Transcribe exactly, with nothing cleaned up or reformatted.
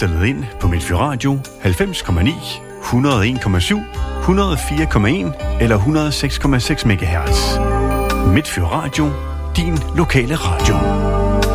stillet ind på Midtfyn Radio halvfems komma ni, et hundrede og en komma syv, et hundrede og fire komma en eller et hundrede og seks komma seks megahertz. Midtfyn Radio, din lokale radio.